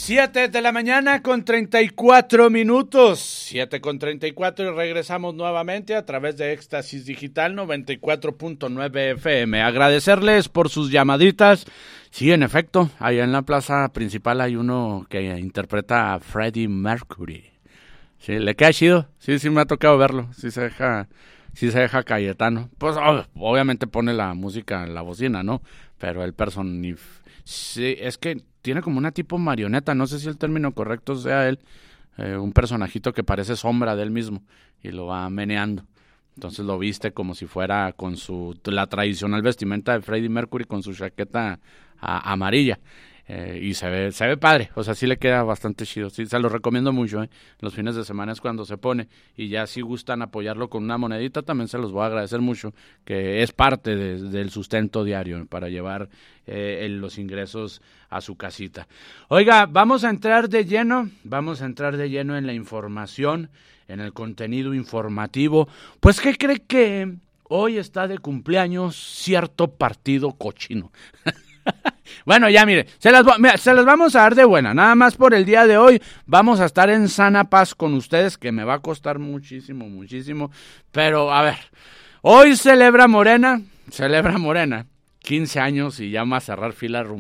7:34 a.m. 7:34 y regresamos nuevamente a través de Éxtasis Digital 94.9 FM. Agradecerles por sus llamaditas. Sí, en efecto, allá en la plaza principal hay uno que interpreta a Freddie Mercury. Sí, le queda chido. Sí, me ha tocado verlo. Sí se deja Cayetano. Pues obviamente pone la música en la bocina, ¿no? Pero el sí, es que tiene como una tipo marioneta, no sé si el término correcto sea él, un personajito que parece sombra de él mismo y lo va meneando. Entonces lo viste como si fuera con la tradicional vestimenta de Freddie Mercury con su chaqueta amarilla. Y se ve padre, o sea, sí le queda bastante chido, sí, se lo recomiendo mucho, los fines de semana es cuando se pone, y ya si gustan apoyarlo con una monedita, también se los voy a agradecer mucho, que es parte del sustento diario, para llevar los ingresos a su casita. Oiga, vamos a entrar de lleno en la información, en el contenido informativo. Pues, ¿qué cree que hoy está de cumpleaños cierto partido cochino? Bueno, ya mire, se las vamos a dar de buena, nada más por el día de hoy, vamos a estar en sana paz con ustedes, que me va a costar muchísimo, pero a ver, hoy celebra Morena, 15 años y ya va a cerrar fila